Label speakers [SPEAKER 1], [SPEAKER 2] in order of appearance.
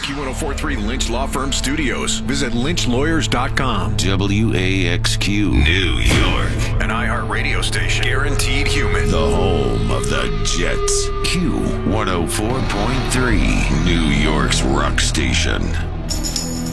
[SPEAKER 1] Q1043 Lynch Law Firm Studios. Visit lynchlawyers.com.
[SPEAKER 2] WAXQ New York.
[SPEAKER 1] An iHeart radio station. Guaranteed human.
[SPEAKER 2] The home of the Jets. Q104.3, New York's rock station.